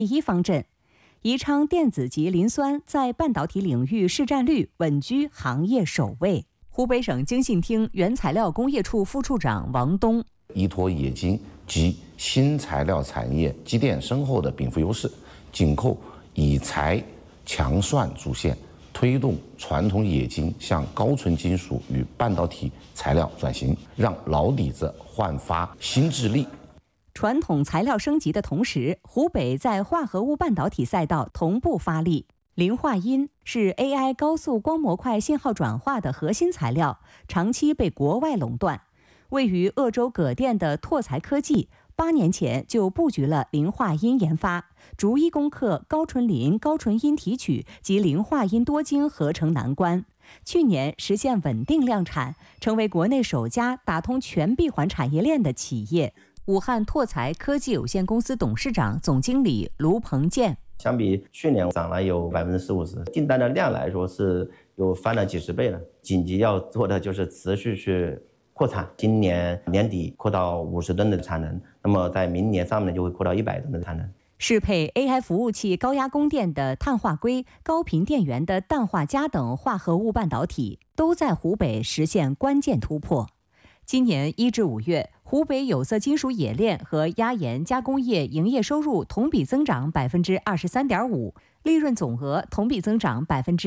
第一方阵。宜昌电子级磷酸在半导体领域市占率稳居行业首位。湖北省经信厅原材料工业处副处长王东： 依托冶金及新材料产业积淀深厚的禀赋优势，紧扣以材强涮主线，推动传统冶金向高纯金属与半导体材料转型，让老底子焕发新智力。 传统材料升级的同时，湖北在化合物半导体赛道同步发力。磷化铟是 AI 高速光模块信号转化的核心材料，长期被国外垄断。位于鄂州葛店的拓材科技8年前就布局了磷化铟研发，逐一攻克高纯磷、高纯铟提取及磷化铟多晶合成难关。去年实现稳定量产，成为国内首家打通全闭环产业链的企业。武汉拓材科技有限公司董事长、总经理卢鹏建： 相比去年涨了有40%，订单的量来说是又翻了几十倍了。紧急要做的就是持续去扩产，今年年底扩到50吨的产能，那么在明年上面就会扩到100吨的产能。 适配 AI 服务器高压供电的碳化硅、高频电源的氮化镓等化合物半导体，都在湖北实现关键突破。今年1至5月，湖北有色金属冶炼和压延加工业营业收入同比增长23.5%，利润总额同比增长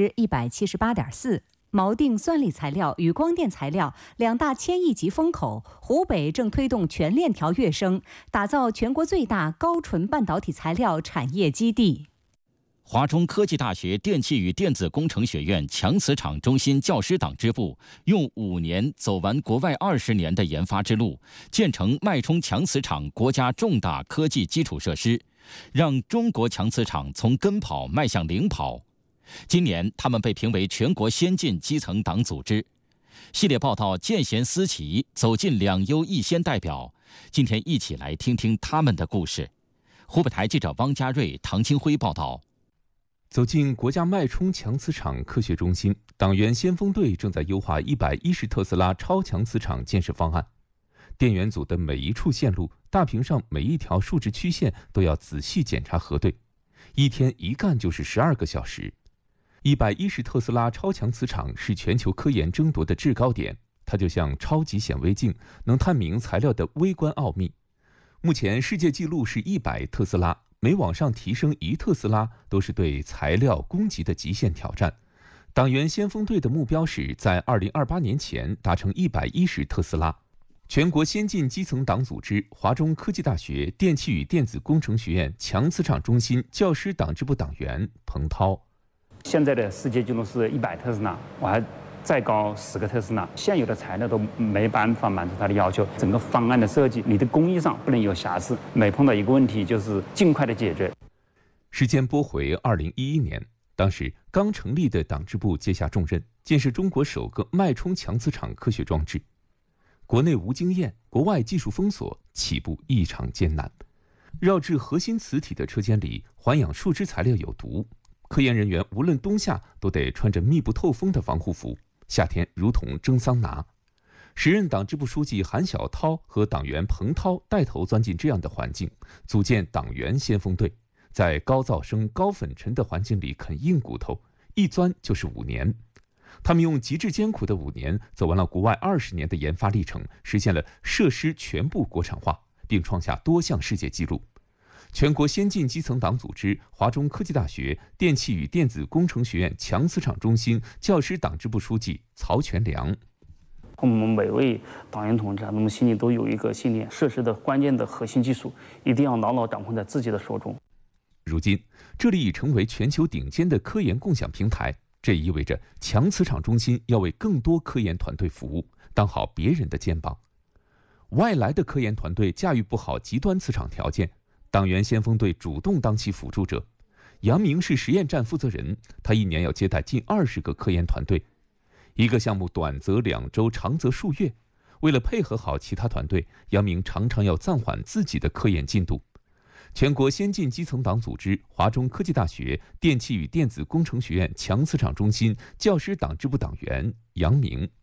178.4%。锚定算力材料与光电材料2大千亿级风口，湖北正推动全链条跃升，打造全国最大高纯半导体材料产业基地。 华中科技大学电气与电子工程学院强磁场中心教师党支部用5年走完国外20年的研发之路，建成脉冲强磁场国家重大科技基础设施，让中国强磁场从跟跑迈向领跑。今年，他们被评为全国先进基层党组织。系列报道见贤思齐，走进2优1先代表。今天一起来听听他们的故事。湖北台记者汪家瑞、唐清辉报道。 走进国家脉冲强磁场科学中心，党员先锋队正在优化110特斯拉超强磁场建设方案。电源组的每一处线路、大屏上每一条数值曲线都要仔细检查核对，一天一干就是12个小时。110特斯拉超强磁场是全球科研争夺的制高点，它就像超级显微镜，能探明材料的微观奥秘。目前世界纪录是100特斯拉，每往上提升1特斯拉都是对材料供给的极限挑战。党员先锋队的目标是在2028年前达成110特斯拉。全国先进基层党组织华中科技大学电气与电子工程学院强磁场中心教师党支部党员彭涛： 现在的世界纪录是100特斯拉，我还再高10个特斯拉，现有的材料都没办法满足它的要求。整个方案的设计，你的工艺上不能有瑕疵，每碰到一个问题就是尽快的解决。 时间拨回2011年，当时刚成立的党支部接下重任，建设中国首个脉冲强磁场科学装置。国内无经验，国外技术封锁，起步异常艰难。绕制核心磁体的车间里，环氧树脂材料有毒，科研人员无论冬夏都得穿着密不透风的防护服，夏天如同蒸桑拿。时任党支部书记韩晓涛和党员彭涛带头钻进这样的环境，组建党员先锋队，在高噪声、高粉尘的环境里啃硬骨头，一钻就是5年。他们用极致艰苦的5年，走完了国外20年的研发历程，实现了设施全部国产化，并创下多项世界纪录。全国先进基层党组织华中科技大学电气与电子工程学院强磁场中心教师党支部书记曹全良： 我们每位党员同志，我们心里都有一个信念，设施的关键的核心技术一定要牢牢掌控在自己的手中。 如今，这里已成为全球顶尖的科研共享平台，这意味着强磁场中心要为更多科研团队服务，当好别人的肩膀。外来的科研团队驾驭不好极端磁场条件，党员先锋队主动当起辅助者。杨明是实验站负责人，他一年要接待近20个科研团队，一个项目短则2周，长则数月。为了配合好其他团队，杨明常常要暂缓自己的科研进度。全国先进基层党组织华中科技大学电气与电子工程学院强磁场中心教师党支部党员杨明：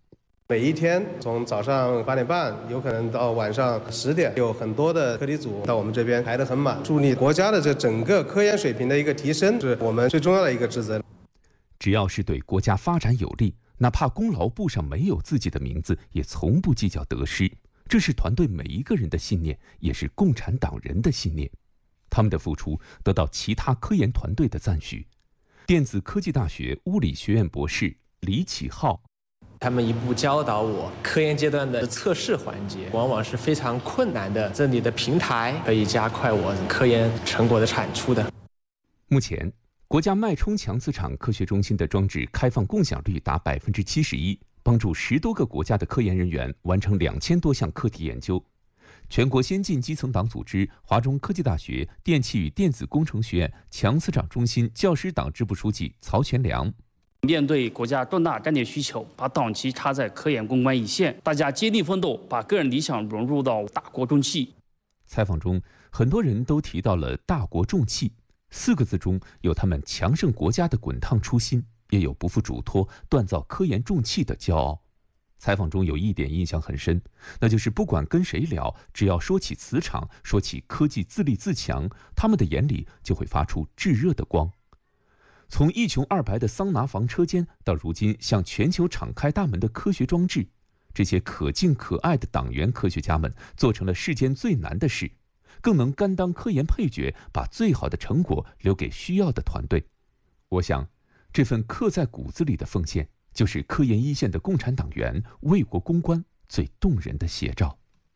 每一天从早上8点半，有可能到晚上10点，有很多的课题组到我们这边排得很满，助力国家的这整个科研水平的一个提升，是我们最重要的一个职责。 只要是对国家发展有利，哪怕功劳簿上没有自己的名字，也从不计较得失。这是团队每一个人的信念，也是共产党人的信念。他们的付出得到其他科研团队的赞许。电子科技大学物理学院博士李启浩， 他们一步教导我科研阶段的测试环节往往是非常困难的，这里的平台可以加快我科研成果的产出的。 目前国家脉冲强磁场科学中心的装置开放共享率达71%，帮助10多个国家的科研人员完成2000多项课题研究。全国先进基层党组织华中科技大学电气与电子工程学院强磁场中心教师党支部书记曹全良， 面对国家重大战略需求，把党旗插在科研攻关一线，大家接力奋斗，把个人理想融入到大国重器。 采访中，很多人都提到了大国重器4个字中，有他们强盛国家的滚烫初心，也有不负嘱托锻造科研重器的骄傲。采访中有一点印象很深，那就是不管跟谁聊，只要说起磁场，说起科技自立自强，他们的眼里就会发出炙热的光。从一穷二白的桑拿房车间，到如今向全球敞开大门的科学装置，这些可敬可爱的党员科学家们做成了世间最难的事，更能甘当科研配角，把最好的成果留给需要的团队。我想，这份刻在骨子里的奉献，就是科研一线的共产党员为国攻关最动人的写照。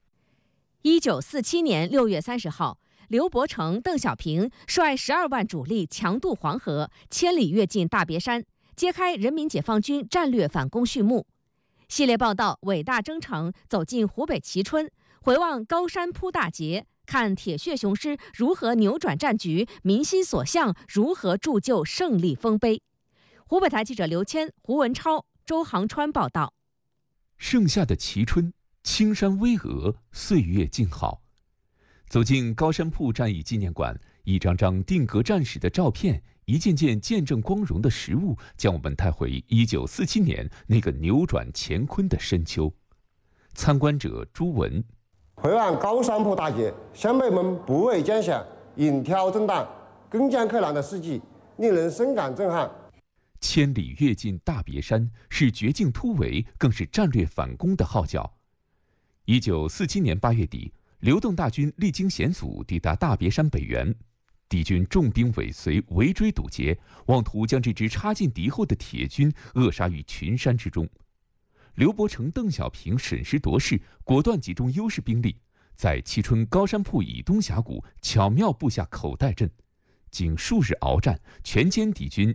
1947年6月30号，刘伯承、邓小平率12万主力强渡黄河，千里跃进大别山，揭开人民解放军战略反攻序幕。系列报道《伟大征程》走进湖北蕲春，回望高山铺大捷，看铁血雄狮如何扭转战局，民心所向如何铸就胜利丰碑。湖北台记者刘谦、胡文超、周航川报道。 盛夏的蕲春，青山巍峨，岁月静好。走进高山铺战役纪念馆，一张张定格战史的照片，一件件见证光荣的实物，将我们带回1947年那个扭转乾坤的深秋。参观者朱文， 回望高山铺大捷，先辈们不畏艰险，引挑震荡，攻坚克难的事迹，令人深感震撼。 千里跃进大别山是绝境突围，更是战略反攻的号角。1947年8月底，刘邓大军历经险阻抵达大别山北缘，敌军重兵尾随，围追堵截，妄图将这支插进敌后的铁军扼杀于群山之中。刘伯承、邓小平审时度势，果断集中优势兵力，在蕲春高山铺以东峡谷巧妙布下口袋阵。仅数日鏖战，全歼敌军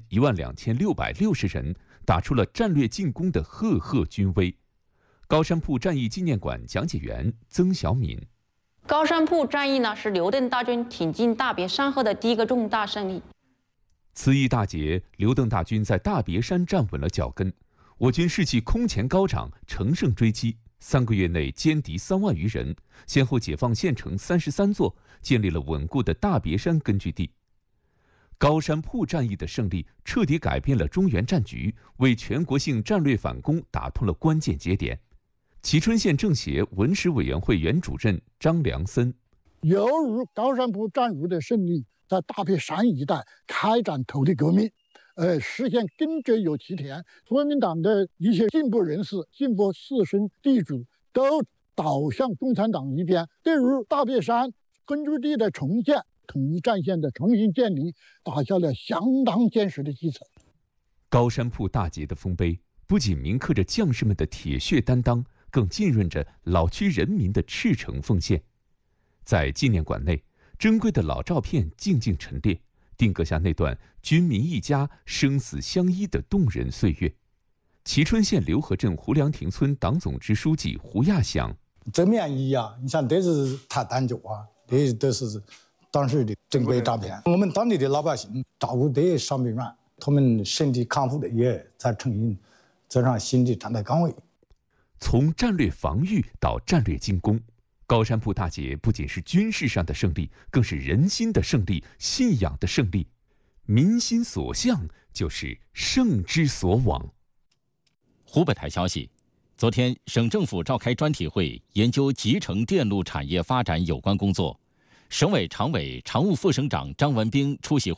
12660人，打出了战略进攻的赫赫军威。高山铺战役纪念馆讲解员曾小敏： 高山铺战役呢，是刘邓大军挺进大别山后的第一个重大胜利。 此役大捷，刘邓大军在大别山站稳了脚跟，我军士气空前高涨，乘胜追击，3个月内歼敌3万余人，先后解放县城33座，建立了稳固的大别山根据地。高山铺战役的胜利彻底改变了中原战局，为全国性战略反攻打通了关键节点。蕲春县政协文史委员会原主任张良森： 由于高山铺战役的胜利，在大别山一带开展土地革命，实现耕者有其田，国民党的一些进步人士、进步士绅、地主都倒向共产党一边，对于大别山根据地的重建、统一战线的重新建立，打下了相当坚实的基层。 高山铺大捷的丰碑，不仅铭刻着将士们的铁血担当，更浸润着老区人民的赤诚奉献。在纪念馆内，珍贵的老照片静静陈列，定格下那段军民一家生死相依的动人岁月。蕲春县刘河镇胡良亭村党总支书记胡亚祥： 这面衣啊，你像这是他单脚啊，这都是当时的珍贵照片。我们当地的老百姓照顾这些伤病员，他们身体康复的也才承认走上新的战斗岗位。 从战略防御到战略进攻，高山铺大捷不仅是军事上的胜利，更是人心的胜利，信仰的胜利。民心所向，就是胜之所往。 湖北台消息， 昨天，省政府召开专题会，研究集成电路产业发展有关工作。省委常委、常务副省长张文彬出席会。